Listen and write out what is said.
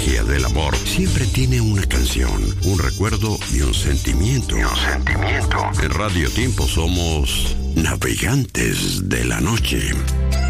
magia del amor siempre tiene una canción, un recuerdo y un sentimiento. En Radio Tiempo somos navegantes de la noche.